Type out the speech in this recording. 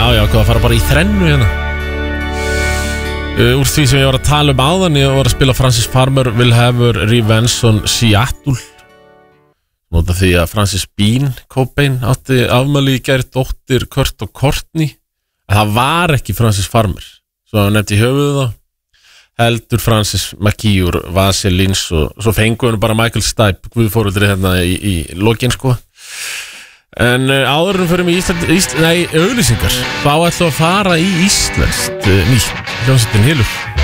Já, hvað að fara bara í þrennu hérna. Úr því sem ég var að tala áðan, ég var að spila Francis Farmer Will Have Revenge on Seattle. Nota því að Francis Bean Cobain átti afmæli í gær, dóttir Kurt og Courtney. En það var ekki Francis Farmer, svo nefndi í höfuðu það. Heldur Francis McKee úr Vaselins og svo fengu hann bara Michael Stipe, guðfóröldri hérna í lokin sko. En áður en förum í auglýsingar, þá ætlum við að fara í íslenskt nýtt hljómsveitin Hylur.